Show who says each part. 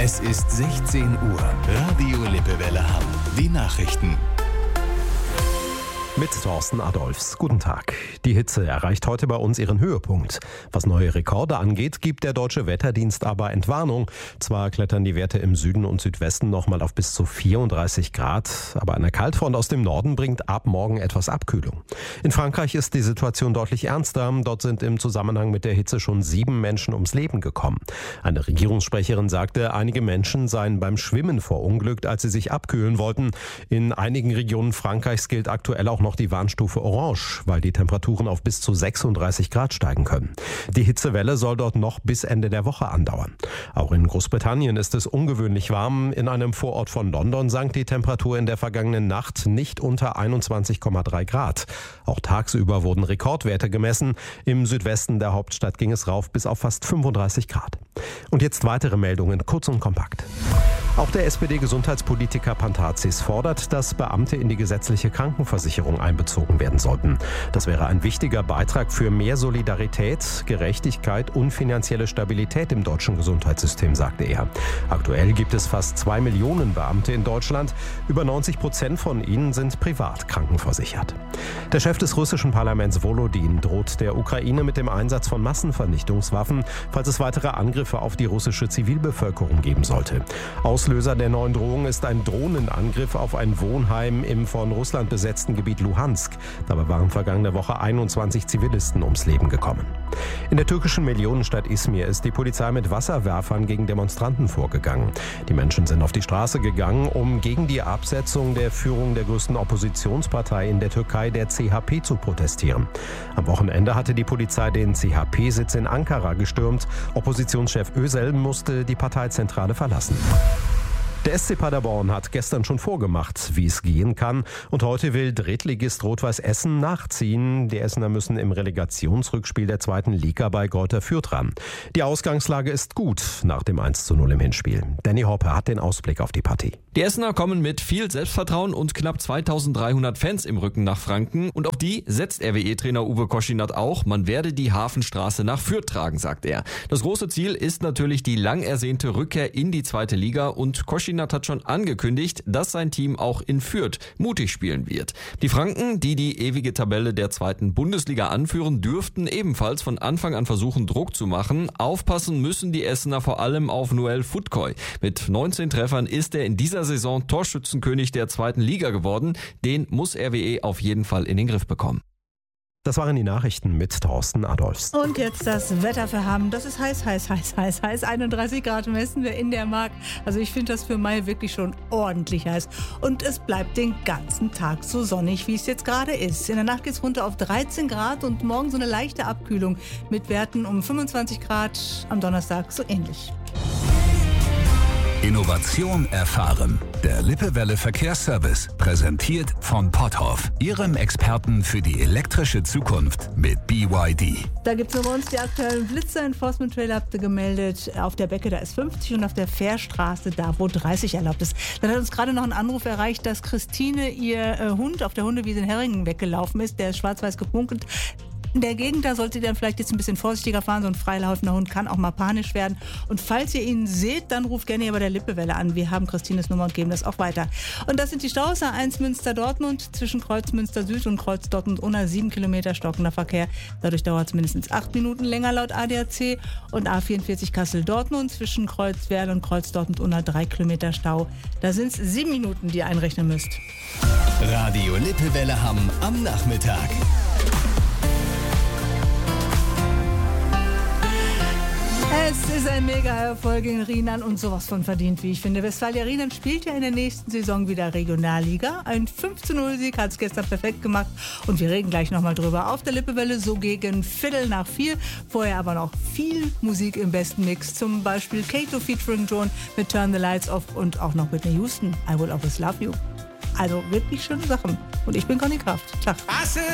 Speaker 1: Es ist 16 Uhr. Radio Lippewelle Hamm. Die Nachrichten.
Speaker 2: Mit Thorsten Adolfs. Guten Tag. Die Hitze erreicht heute bei uns ihren Höhepunkt. Was neue Rekorde angeht, gibt der Deutsche Wetterdienst aber Entwarnung. Zwar klettern die Werte im Süden und Südwesten nochmal auf bis zu 34 Grad, aber eine Kaltfront aus dem Norden bringt ab morgen etwas Abkühlung. In Frankreich ist die Situation deutlich ernster. Dort sind im Zusammenhang mit der Hitze schon 7 Menschen ums Leben gekommen. Eine Regierungssprecherin sagte, einige Menschen seien beim Schwimmen verunglückt, als sie sich abkühlen wollten. In einigen Regionen Frankreichs gilt aktuell auch noch die Warnstufe Orange, weil die Temperaturen auf bis zu 36 Grad steigen können. Die Hitzewelle soll dort noch bis Ende der Woche andauern. Auch in Großbritannien ist es ungewöhnlich warm. In einem Vorort von London sank die Temperatur in der vergangenen Nacht nicht unter 21,3 Grad. Auch tagsüber wurden Rekordwerte gemessen. Im Südwesten der Hauptstadt ging es rauf bis auf fast 35 Grad. Und jetzt weitere Meldungen, kurz und kompakt. Auch der SPD-Gesundheitspolitiker Pantazis fordert, dass Beamte in die gesetzliche Krankenversicherung einbezogen werden sollten. Das wäre ein wichtiger Beitrag für mehr Solidarität, Gerechtigkeit und finanzielle Stabilität im deutschen Gesundheitssystem, sagte er. Aktuell gibt es fast 2 Millionen Beamte in Deutschland. Über 90% von ihnen sind privat krankenversichert. Der Chef des russischen Parlaments Volodin droht der Ukraine mit dem Einsatz von Massenvernichtungswaffen, falls es weitere Angriffe auf die russische Zivilbevölkerung geben sollte. Auslöser der neuen Drohung ist ein Drohnenangriff auf ein Wohnheim im von Russland besetzten Gebiet Luhansk. Dabei waren vergangene Woche 21 Zivilisten ums Leben gekommen. In der türkischen Millionenstadt Izmir ist die Polizei mit Wasserwerfern gegen Demonstranten vorgegangen. Die Menschen sind auf die Straße gegangen, um gegen die Absetzung der Führung der größten Oppositionspartei in der Türkei, der CHP, zu protestieren. Am Wochenende hatte die Polizei den CHP-Sitz in Ankara gestürmt. Oppositionschef Özel musste die Parteizentrale verlassen. Der SC Paderborn hat gestern schon vorgemacht, wie es gehen kann. Und heute will Drittligist Rot-Weiß Essen nachziehen. Die Essener müssen im Relegationsrückspiel der 2. Liga bei Greuther Fürth ran. Die Ausgangslage ist gut nach dem 1:0 im Hinspiel. Danny Hoppe hat den Ausblick auf die Partie.
Speaker 3: Die Essener kommen mit viel Selbstvertrauen und knapp 2300 Fans im Rücken nach Franken. Und auf die setzt RWE-Trainer Uwe Koschinat auch. Man werde die Hafenstraße nach Fürth tragen, sagt er. Das große Ziel ist natürlich die lang ersehnte Rückkehr in die 2. Liga. Und Koschinat hat schon angekündigt, dass sein Team auch in Fürth mutig spielen wird. Die Franken, die die ewige Tabelle der 2. Bundesliga anführen, dürften ebenfalls von Anfang an versuchen, Druck zu machen. Aufpassen müssen die Essener vor allem auf Noel Futkoy. Mit 19 Treffern ist er in dieser Saison Torschützenkönig der 2. Liga geworden. Den muss RWE auf jeden Fall in den Griff bekommen.
Speaker 2: Das waren die Nachrichten mit Thorsten Adolfs.
Speaker 4: Und jetzt das Wetter für Hamm. Das ist heiß. 31 Grad messen wir in der Mark. Also ich finde das für Mai wirklich schon ordentlich heiß. Und es bleibt den ganzen Tag so sonnig, wie es jetzt gerade ist. In der Nacht geht es runter auf 13 Grad und morgen so eine leichte Abkühlung mit Werten um 25 Grad. Am Donnerstag so ähnlich.
Speaker 1: Innovation erfahren. Der Lippewelle Verkehrsservice, präsentiert von Potthoff, Ihrem Experten für die elektrische Zukunft mit BYD.
Speaker 4: Da gibt es bei uns die aktuellen Blitzer. Enforcement Trailer habt ihr gemeldet. Auf der Becke, da ist 50 und auf der Fährstraße, da wo 30 erlaubt ist. Dann hat uns gerade noch ein Anruf erreicht, dass Christine, ihr Hund, auf der Hundewiese in Herringen weggelaufen ist. Der ist schwarz-weiß gepunkelt. In der Gegend, da solltet ihr dann vielleicht jetzt ein bisschen vorsichtiger fahren. So ein freilaufender Hund kann auch mal panisch werden. Und falls ihr ihn seht, dann ruft gerne hier bei der Lippewelle an. Wir haben Christines Nummer und geben das auch weiter. Und das sind die Staus. A1 Münster-Dortmund zwischen Kreuz Münster-Süd und Kreuz Dortmund-Unna 7 Kilometer stockender Verkehr. Dadurch dauert es mindestens 8 Minuten länger laut ADAC. Und A44 Kassel-Dortmund zwischen Kreuz Werl und Kreuz Dortmund-Unna 3 Kilometer Stau. Da sind es 7 Minuten, die ihr einrechnen müsst.
Speaker 1: Radio Lippewelle Hamm am Nachmittag.
Speaker 4: Es ist ein Mega-Erfolg in Rienan und sowas von verdient, wie ich finde. Westfalia Rienan spielt ja in der nächsten Saison wieder Regionalliga. Ein 5:0-Sieg hat es gestern perfekt gemacht und wir reden gleich nochmal drüber auf der Lippewelle, so gegen 3:15. Vorher aber noch viel Musik im besten Mix, zum Beispiel Kato featuring John mit Turn the Lights Off und auch noch Whitney Houston, I Will Always Love You. Also wirklich schöne Sachen. Und ich bin Conny Kraft. Tag.